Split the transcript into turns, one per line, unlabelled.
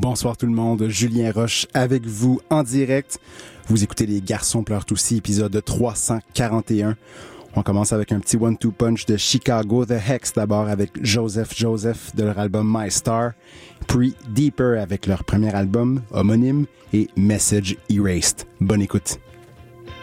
Bonsoir tout le monde, Julien Roche avec vous en direct. Vous écoutez Les Garçons pleurent aussi, épisode 341. On commence avec un petit one-two punch de Chicago, The Hex d'abord avec Joseph de leur album My Star, puis Deeper avec leur premier album homonyme et Message Erased. Bonne écoute.